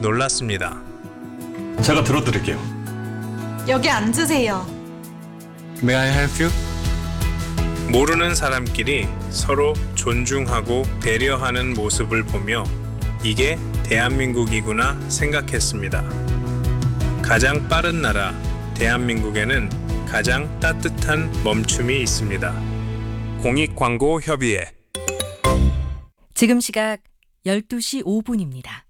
놀랐습니다. 제가 들어드릴게요. 여기 앉으세요. May I help you? 모르는 사람끼리 서로 존중하고 배려하는 모습을 보며 이게 대한민국이구나 생각했습니다. 가장 빠른 나라 대한민국에는 가장 따뜻한 멈춤이 있습니다. 공익광고협의회 지금 시각 12시 5분입니다.